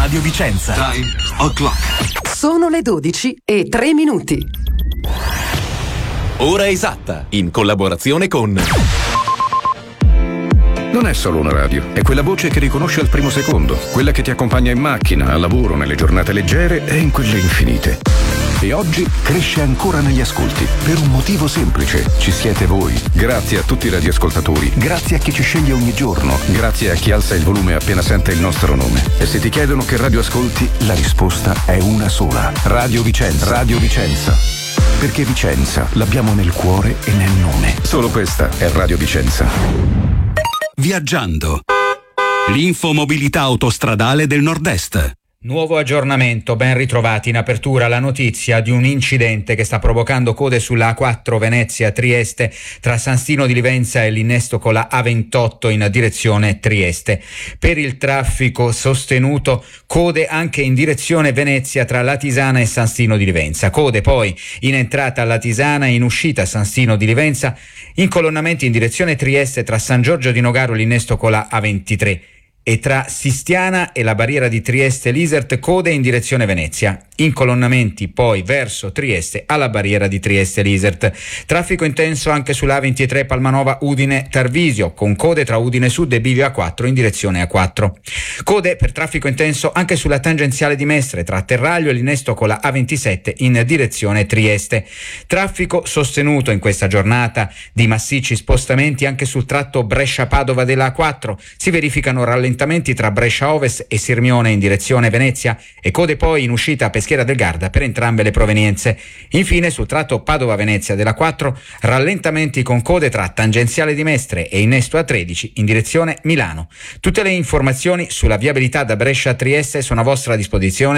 Radio Vicenza. Time o'clock. Sono le 12:03. Ora esatta, in collaborazione con... Non è solo una radio, è quella voce che riconosce al primo secondo, quella che ti accompagna in macchina, al lavoro, nelle giornate leggere e in quelle infinite. E oggi cresce ancora negli ascolti, per un motivo semplice: ci siete voi. Grazie a tutti i radioascoltatori, grazie a chi ci sceglie ogni giorno, grazie a chi alza il volume appena sente il nostro nome. E se ti chiedono che radio ascolti, la risposta è una sola: Radio Vicenza. Radio Vicenza. Perché Vicenza l'abbiamo nel cuore e nel nome. Solo questa è Radio Vicenza. Viaggiando. L'infomobilità autostradale del Nord-Est. Nuovo aggiornamento, ben ritrovati. In apertura la notizia di un incidente che sta provocando code sulla A4 Venezia-Trieste tra San Stino di Livenza e l'innesto con la A28 in direzione Trieste. Per il traffico sostenuto, code anche in direzione Venezia tra Latisana e San Stino di Livenza. Code poi in entrata a Latisana e in uscita a San Stino di Livenza, incolonnamenti in direzione Trieste tra San Giorgio di Nogaro e l'innesto con la A23. E tra Sistiana e la barriera di Trieste-Lisert code in direzione Venezia. Incolonnamenti poi verso Trieste alla barriera di Trieste-Lisert. Traffico intenso anche sulla A23 Palmanova-Udine-Tarvisio, con code tra Udine Sud e Bivio A4 in direzione A4. Code per traffico intenso anche sulla tangenziale di Mestre tra Terraglio e l'innesto con la A27 in direzione Trieste. Traffico sostenuto in questa giornata di massicci spostamenti anche sul tratto Brescia-Padova della A4. Si verificano rallentamenti tra Brescia Ovest e Sirmione in direzione Venezia e code poi in uscita a Peschiera del Garda per entrambe le provenienze. Infine sul tratto Padova-Venezia della 4 rallentamenti con code tra tangenziale di Mestre e innesto A13 in direzione Milano. Tutte le informazioni sulla viabilità da Brescia a Trieste sono a vostra disposizione